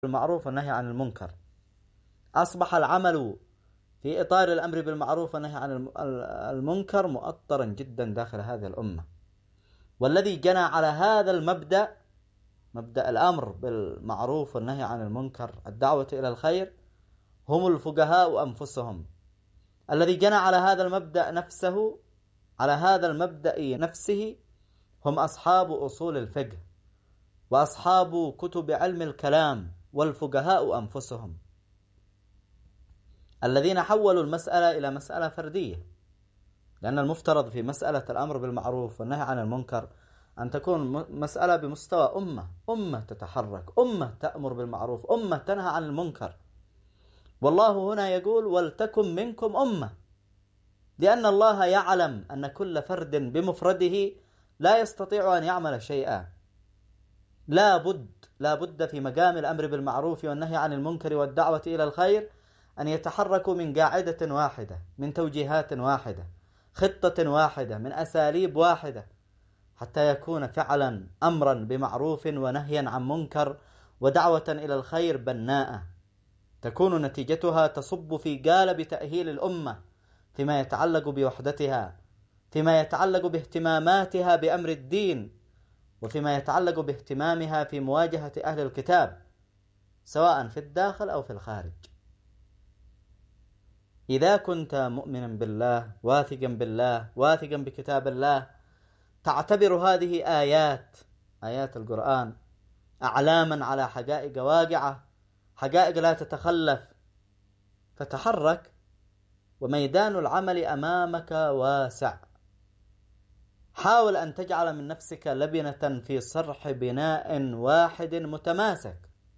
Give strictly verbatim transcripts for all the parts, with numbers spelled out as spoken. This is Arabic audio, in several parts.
بالمعروف والنهي عن المنكر. أصبح العمل في إطار الأمر بالمعروف والنهي عن المنكر مؤطرا جدا داخل هذه الأمة، والذي جنى على هذا المبدأ، مبدأ الأمر بالمعروف والنهي عن المنكر، الدعوة إلى الخير، هم الفقهاء أنفسهم. الذي جنى على هذا المبدأ نفسه على هذا المبدأ نفسه هم أصحاب أصول الفقه وأصحاب كتب علم الكلام والفقهاء أنفسهم، الذين حولوا المسألة إلى مسألة فردية. لأن المفترض في مسألة الأمر بالمعروف والنهي عن المنكر أن تكون مسألة بمستوى أمة، أمة تتحرك، أمة تأمر بالمعروف، أمة تنهى عن المنكر. والله هنا يقول ولتكن منكم أمة، لأن الله يعلم أن كل فرد بمفرده لا يستطيع أن يعمل شيئا. لا بد لا بد في مقام الأمر بالمعروف والنهي عن المنكر والدعوة إلى الخير أن يتحركوا من قاعدة واحدة، من توجيهات واحدة، خطة واحدة، من أساليب واحدة، حتى يكون فعلا أمرا بمعروف ونهيا عن منكر ودعوة إلى الخير بناءة، تكون نتيجتها تصب في قالب تأهيل الأمة فيما يتعلق بوحدتها، فيما يتعلق باهتماماتها بأمر الدين، وفيما يتعلق باهتمامها في مواجهة أهل الكتاب سواء في الداخل أو في الخارج. إذا كنت مؤمنا بالله، واثقا بالله، واثقا بكتاب الله، تعتبر هذه آيات آيات القرآن أعلاما على حقائق واقعة، حقائق لا تتخلف، فتحرك، وميدان العمل أمامك واسع. حاول أن تجعل من نفسك لبنة في صرح بناء واحد متماسك.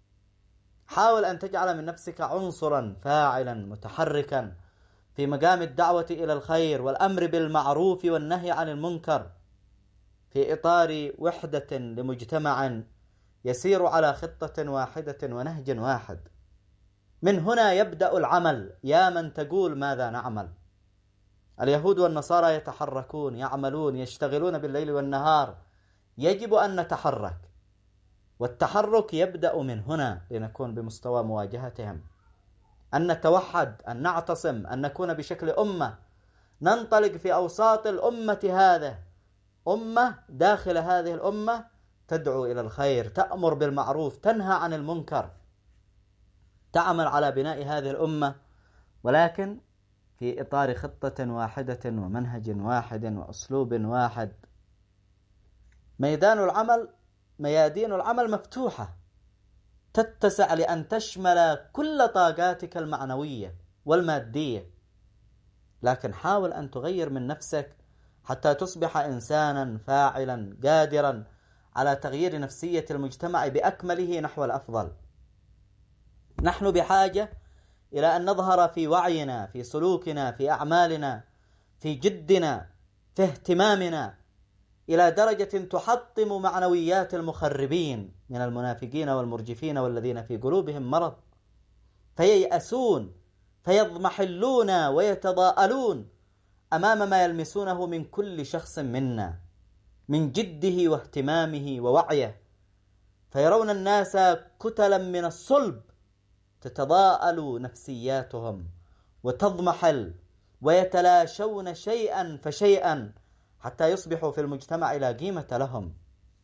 حاول أن تجعل من نفسك عنصرا فاعلا متحركا في مقام الدعوة إلى الخير والأمر بالمعروف والنهي عن المنكر، في إطار وحدة لمجتمع يسير على خطة واحدة ونهج واحد. من هنا يبدأ العمل. يا من تقول ماذا نعمل؟ اليهود والنصارى يتحركون، يعملون، يشتغلون بالليل والنهار. يجب أن نتحرك، والتحرك يبدأ من هنا لنكون بمستوى مواجهتهم، أن نتوحد، أن نعتصم، أن نكون بشكل أمة، ننطلق في أوساط الأمة هذا، أمة داخل هذه الأمة تدعو إلى الخير، تأمر بالمعروف، تنهى عن المنكر، تعمل على بناء هذه الأمة، ولكن في إطار خطة واحدة ومنهج واحد وأسلوب واحد. ميدان العمل، ميادين العمل مفتوحة، تتسع لأن تشمل كل طاقاتك المعنوية والمادية، لكن حاول أن تغير من نفسك حتى تصبح إنسانا فاعلا قادرا على تغيير نفسية المجتمع بأكمله نحو الأفضل. نحن بحاجة إلى أن نظهر في وعينا، في سلوكنا، في أعمالنا، في جدنا، في اهتمامنا، إلى درجة تحطم معنويات المخربين من المنافقين والمرجفين والذين في قلوبهم مرض، فييأسون، فيضمحلون ويتضاءلون أمام ما يلمسونه من كل شخص منا من جده واهتمامه ووعيه، فيرون الناس كتلا من الصلب تتضاءل نفسياتهم وتضمحل، ويتلاشون شيئا فشيئا حتى يصبحوا في المجتمع لا قيمة لهم.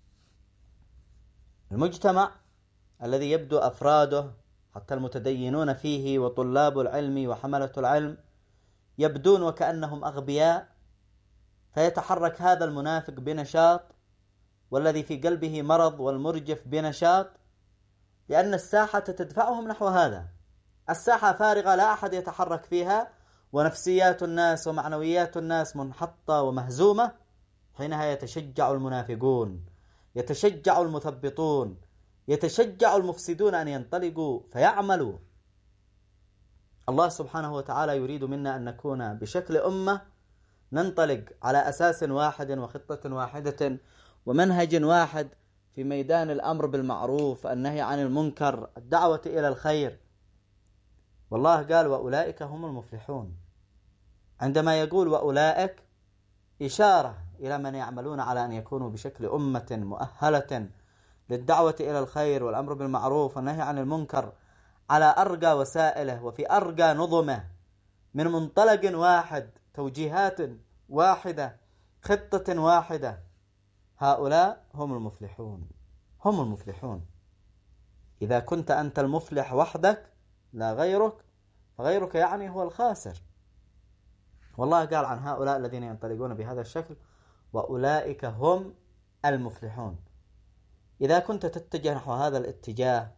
المجتمع الذي يبدو أفراده حتى المتدينون فيه وطلاب العلم وحملة العلم يبدون وكأنهم أغبياء، فيتحرك هذا المنافق بنشاط والذي في قلبه مرض والمرجف بنشاط، لأن الساحة تدفعهم نحو هذا. الساحة فارغة لا أحد يتحرك فيها، ونفسيات الناس ومعنويات الناس منحطة ومهزومة. حينها يتشجع المنافقون، يتشجع المثبطون، يتشجع المفسدون أن ينطلقوا فيعملوا. الله سبحانه وتعالى يريد منا أن نكون بشكل أمة ننطلق على أساس واحد وخطة واحدة ومنهج واحد في ميدان الأمر بالمعروف، النهي عن المنكر، الدعوة إلى الخير. والله قال وأولئك هم المفلحون. عندما يقول وأولئك إشارة إلى من يعملون على أن يكونوا بشكل أمة مؤهلة للدعوة إلى الخير والأمر بالمعروف والنهي عن المنكر على أرقى وسائله وفي أرقى نظمه من منطلق واحد، توجيهات واحدة، خطة واحدة، هؤلاء هم المفلحون. هم المفلحون. إذا كنت أنت المفلح وحدك لا غيرك، فغيرك يعني هو الخاسر. والله قال عن هؤلاء الذين ينطلقون بهذا الشكل: وأولئك هم المفلحون. إذا كنت تتجه نحو هذا الاتجاه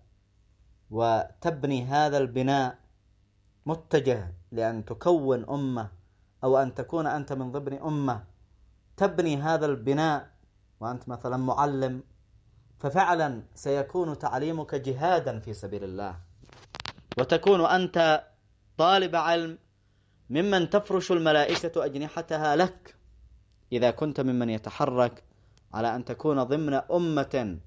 وتبني هذا البناء، متجه لأن تكون أمة أو أن تكون أنت من ضمن أمة تبني هذا البناء، وأنت مثلا معلم، ففعلا سيكون تعليمك جهادا في سبيل الله، وتكون أنت طالب علم ممن تفرش الملائكة أجنحتها لك، إذا كنت ممن يتحرك على أن تكون ضمن أمة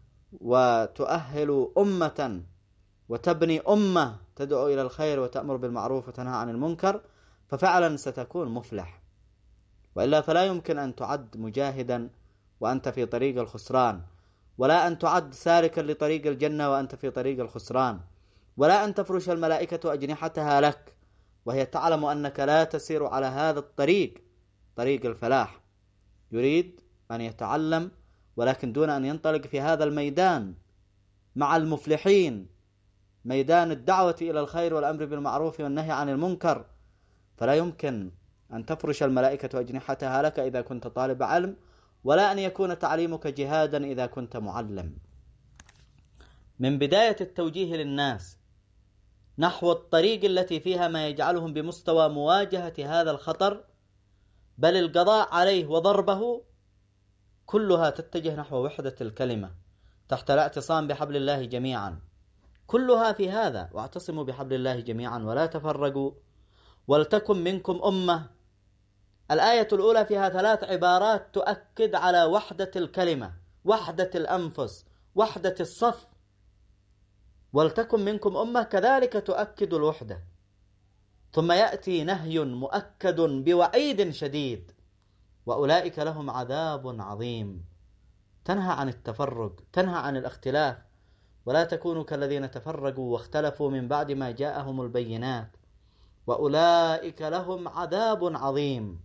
وتؤهل أمة وتبني أمة تدعو إلى الخير وتأمر بالمعروف وتنهى عن المنكر، ففعلا ستكون مفلح. وإلا فلا يمكن أن تعد مجاهدا وأنت في طريق الخسران، ولا أن تعد سالكا لطريق الجنة وأنت في طريق الخسران، ولا أن تفرش الملائكة أجنحتها لك وهي تعلم أنك لا تسير على هذا الطريق، طريق الفلاح. يريد أن يتعلم ولكن دون أن ينطلق في هذا الميدان مع المفلحين، ميدان الدعوة إلى الخير والأمر بالمعروف والنهي عن المنكر، فلا يمكن أن تفرش الملائكة أجنحتها لك إذا كنت طالب علم، ولا أن يكون تعليمك جهادا إذا كنت معلم. من بداية التوجيه للناس نحو الطريق التي فيها ما يجعلهم بمستوى مواجهة هذا الخطر بل القضاء عليه وضربه، كلها تتجه نحو وحدة الكلمة تحت الاعتصام بحبل الله جميعا، كلها في هذا: واعتصموا بحبل الله جميعا ولا تفرقوا ولتكن منكم أمة. الآية الأولى فيها ثلاث عبارات تؤكد على وحدة الكلمة، وحدة الأنفس، وحدة الصف. ولتكن منكم أمة كذلك تؤكد الوحدة. ثم يأتي نهي مؤكد بوعيد شديد: وأولئك لهم عذاب عظيم. تنهى عن التفرق، تنهى عن الاختلاف: ولا تكونوا كالذين تفرقوا واختلفوا من بعد ما جاءهم البينات وأولئك لهم عذاب عظيم.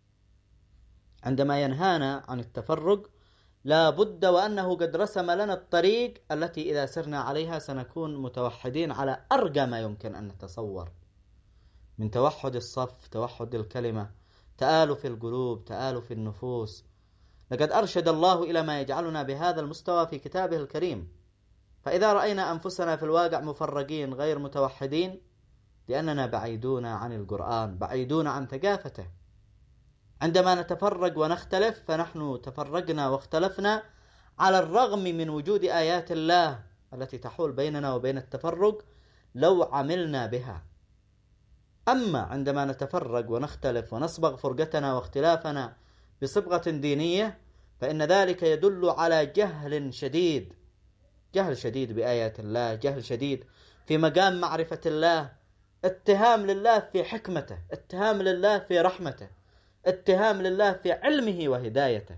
عندما ينهانا عن التفرق لا بد وأنه قد رسم لنا الطريق التي إذا سرنا عليها سنكون متوحدين على أرقى ما يمكن أن نتصور، من توحد الصف، توحد الكلمة، تآلف القلوب، تآلف النفوس. لقد أرشد الله إلى ما يجعلنا بهذا المستوى في كتابه الكريم. فإذا رأينا أنفسنا في الواقع مفرقين غير متوحدين، لأننا بعيدون عن القرآن، بعيدون عن ثقافته. عندما نتفرق ونختلف فنحن تفرقنا واختلفنا على الرغم من وجود آيات الله التي تحول بيننا وبين التفرق لو عملنا بها. أما عندما نتفرق ونختلف ونصبغ فرقتنا واختلافنا بصبغة دينية، فإن ذلك يدل على جهل شديد، جهل شديد بآيات الله، جهل شديد في مقام معرفة الله، اتهام لله في حكمته، اتهام لله في رحمته، اتهام لله في علمه وهدايته.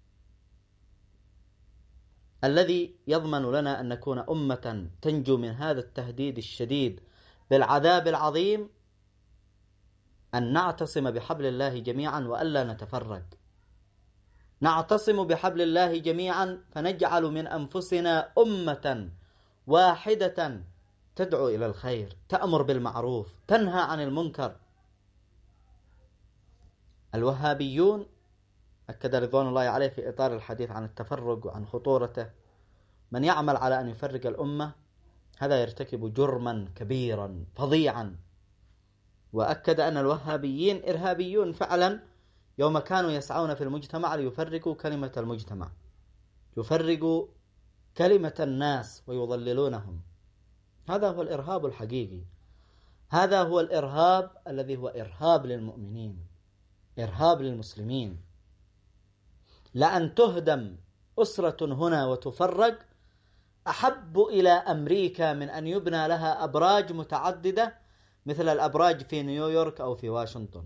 الذي يضمن لنا أن نكون أمة تنجو من هذا التهديد الشديد بالعذاب العظيم أن نعتصم بحبل الله جميعا وألا نتفرق. نعتصم بحبل الله جميعا فنجعل من أنفسنا أمة واحدة تدعو إلى الخير، تأمر بالمعروف، تنهى عن المنكر. الوهابيون أكد رضوان الله عليه في إطار الحديث عن التفرق وعن خطورته: من يعمل على أن يفرق الأمة هذا يرتكب جرما كبيرا فظيعا. وأكد أن الوهابيين إرهابيون فعلا يوم كانوا يسعون في المجتمع ليفرقوا كلمة المجتمع، يفرقوا كلمة الناس ويضللونهم. هذا هو الإرهاب الحقيقي، هذا هو الإرهاب الذي هو إرهاب للمؤمنين، إرهاب للمسلمين. لأن تهدم أسرة هنا وتفرق أحب إلى أمريكا من أن يبنى لها أبراج متعددة مثل الأبراج في نيويورك أو في واشنطن.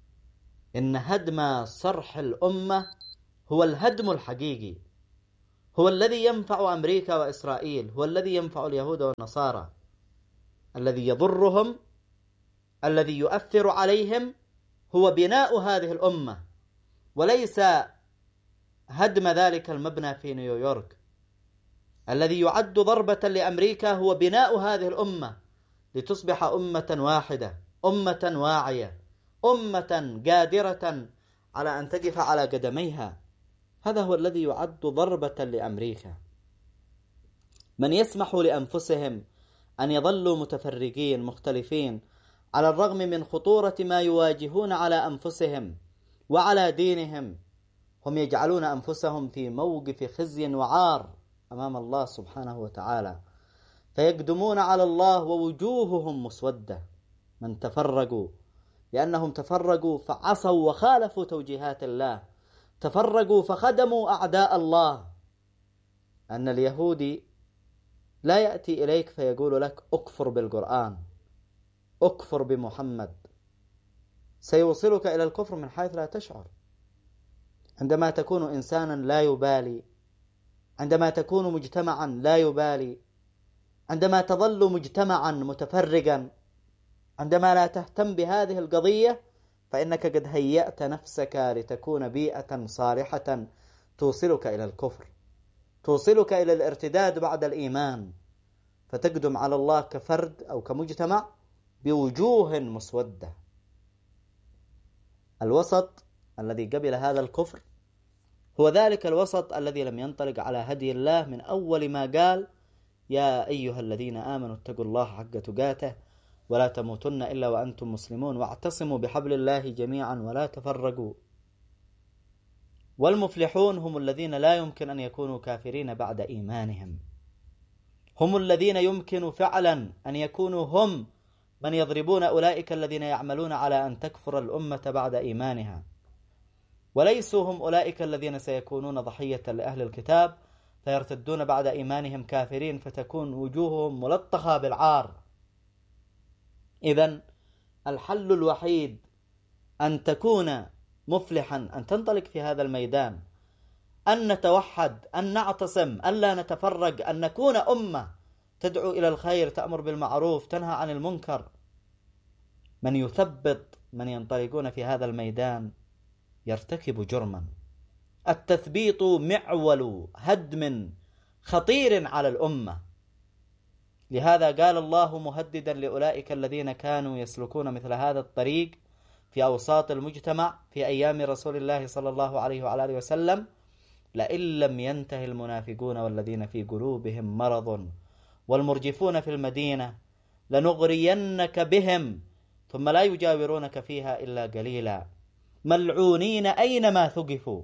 إن هدم صرح الأمة هو الهدم الحقيقي، هو الذي ينفع أمريكا وإسرائيل، هو الذي ينفع اليهود والنصارى. الذي يضرهم، الذي يؤثر عليهم هو بناء هذه الأمة، وليس هدم ذلك المبنى في نيويورك. الذي يعد ضربة لأمريكا هو بناء هذه الأمة لتصبح أمة واحدة، أمة واعية، أمة قادرة على أن تقف على قدميها. هذا هو الذي يعد ضربة لأمريكا. من يسمح لأنفسهم أن يظلوا متفرقين مختلفين على الرغم من خطورة ما يواجهون على أنفسهم وعلى دينهم، هم يجعلون أنفسهم في موقف خزي وعار أمام الله سبحانه وتعالى، فيقدمون على الله ووجوههم مسودة. من تفرقوا لأنهم تفرقوا فعصوا وخالفوا توجيهات الله، تفرقوا فخدموا أعداء الله. أن اليهودي لا يأتي إليك فيقول لك أكفر بالقرآن، أكفر بمحمد، سيوصلك إلى الكفر من حيث لا تشعر. عندما تكون إنسانا لا يبالي، عندما تكون مجتمعا لا يبالي، عندما تظل مجتمعا متفرقا، عندما لا تهتم بهذه القضية، فإنك قد هيأت نفسك لتكون بيئة صالحة توصلك إلى الكفر، توصلك إلى الارتداد بعد الإيمان، فتقدم على الله كفرد أو كمجتمع بوجوه مسودة. الوسط الذي قبل هذا الكفر هو ذلك الوسط الذي لم ينطلق على هدي الله من أول ما قال: يا أيها الذين آمنوا اتقوا الله حق تقاته ولا تموتن إلا وأنتم مسلمون واعتصموا بحبل الله جميعا ولا تفرقوا. والمفلحون هم الذين لا يمكن أن يكونوا كافرين بعد إيمانهم، هم الذين يمكن فعلا أن يكونوا هم من يضربون أولئك الذين يعملون على أن تكفر الأمة بعد إيمانها، وليسوا هم أولئك الذين سيكونون ضحية لأهل الكتاب فيرتدون بعد إيمانهم كافرين فتكون وجوههم ملطخة بالعار. إذن الحل الوحيد أن تكون مفلحا، أن تنطلق في هذا الميدان، أن نتوحد، أن نعتصم، أن لا نتفرق، أن نكون أمة تدعو إلى الخير، تأمر بالمعروف، تنهى عن المنكر. من يثبط من ينطلقون في هذا الميدان يرتكب جرما. التثبيط معول هدم خطير على الأمة. لهذا قال الله مهددا لأولئك الذين كانوا يسلكون مثل هذا الطريق في أوساط المجتمع في أيام رسول الله صلى الله عليه وعلى آله وسلم: لئن لم ينتهي المنافقون والذين في قلوبهم مرض والمرجفون في المدينة لنغرينك بهم ثم لا يجاورونك فيها إلا قليلا ملعونين أينما ثقفوا.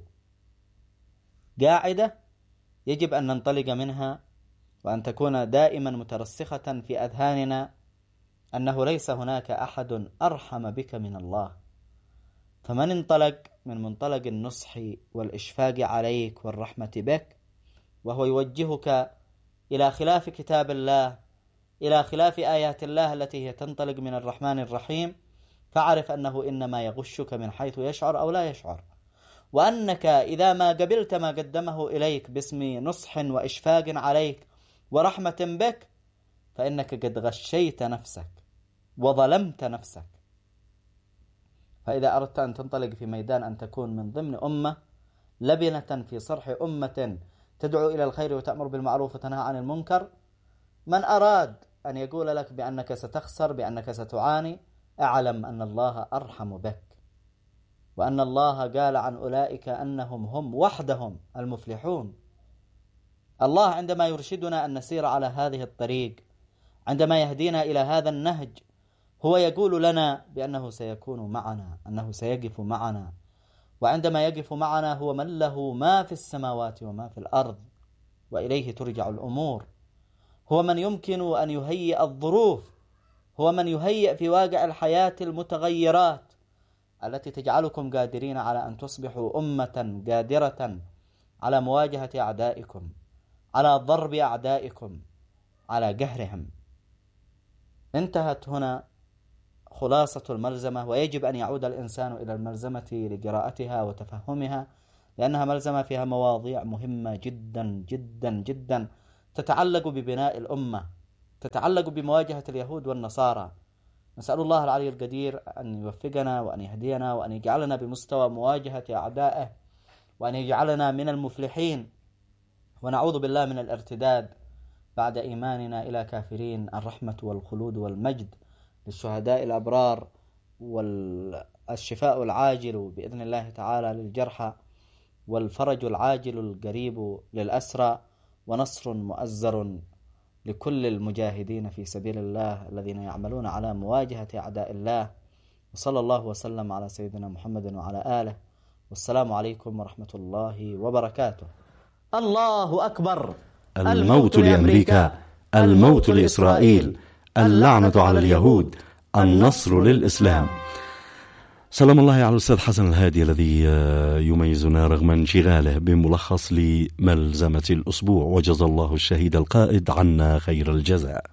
قاعدة يجب أن ننطلق منها وأن تكون دائما مترسخة في أذهاننا أنه ليس هناك أحد أرحم بك من الله. فمن انطلق من منطلق النصح والإشفاق عليك والرحمة بك وهو يوجهك إلى خلاف كتاب الله، إلى خلاف آيات الله التي هي تنطلق من الرحمن الرحيم، فاعرف أنه إنما يغشك من حيث يشعر أو لا يشعر، وأنك إذا ما قبلت ما قدمه إليك باسم نصح وإشفاق عليك ورحمة بك فإنك قد غشيت نفسك وظلمت نفسك. فإذا أردت أن تنطلق في ميدان أن تكون من ضمن أمة لبنة في صرح أمة تدعو إلى الخير وتأمر بالمعروف وتنهى عن المنكر، من أراد أن يقول لك بأنك ستخسر، بأنك ستعاني، أعلم أن الله أرحم بك، وأن الله قال عن أولئك أنهم هم وحدهم المفلحون. الله عندما يرشدنا أن نسير على هذه الطريق، عندما يهدينا إلى هذا النهج، هو يقول لنا بأنه سيكون معنا، أنه سيقف معنا. وعندما يقف معنا هو من له ما في السماوات وما في الأرض وإليه ترجع الأمور. هو من يمكن أن يهيئ الظروف، هو من يهيئ في واقع الحياة المتغيرات التي تجعلكم قادرين على أن تصبحوا أمة قادرة على مواجهة أعدائكم، على ضرب أعدائكم، على قهرهم. انتهت هنا خلاصة الملزمة، ويجب أن يعود الإنسان إلى الملزمة لقراءتها وتفهمها لأنها ملزمة فيها مواضيع مهمة جدا جدا جدا تتعلق ببناء الأمة، تتعلق بمواجهة اليهود والنصارى. نسأل الله العلي القدير أن يوفقنا وأن يهدينا وأن يجعلنا بمستوى مواجهة أعدائه، وأن يجعلنا من المفلحين، ونعوذ بالله من الارتداد بعد إيماننا إلى كافرين. الرحمة والخلود والمجد للشهداء الأبرار، والشفاء العاجل بإذن الله تعالى للجرحى، والفرج العاجل القريب للأسرى، ونصر مؤزر لكل المجاهدين في سبيل الله الذين يعملون على مواجهة أعداء الله. وصلى الله وسلم على سيدنا محمد وعلى آله، والسلام عليكم ورحمة الله وبركاته. الله أكبر. الموت لأمريكا، الموت لإسرائيل، اللعنة على اليهود، النصر للإسلام. سلام الله على الأستاذ حسن الهادي الذي يميزنا رغم انشغاله بملخص لملزمة الأسبوع، وجزى الله الشهيد القائد عنا خير الجزاء.